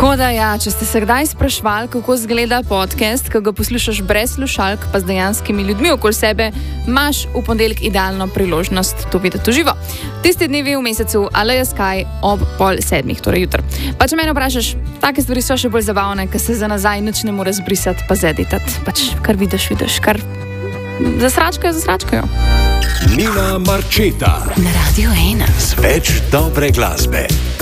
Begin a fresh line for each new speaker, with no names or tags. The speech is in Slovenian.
Tako da, ja, če ste se kdaj sprašvali, kako izgleda podcast, ko ga poslušaš brez slušalk, pa z dejanskimi ljudmi okoli sebe, imaš v ponedeljek idealno priložnost to videti v živo. Tisti dnevi v mesecu Aleja Sky ob 6:30, torej jutri. Pa če mene vprašaš, take stvari so še bolj zabavne, ker se za nazaj nič ne more zbrisati, pa zeditati. Pač, kar vidiš, kar zasračkajo.
Nina Marčeta
na Radio 1
z več dobre glasbe.